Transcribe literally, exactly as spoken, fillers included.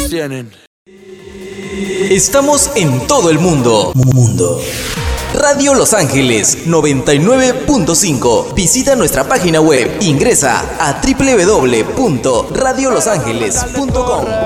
tienen. Estamos en todo el mundo. Mundo. Radio Los Ángeles noventa y nueve punto cinco. Visita nuestra página web. Ingresa a doble u doble u doble u punto radio los ángeles punto com.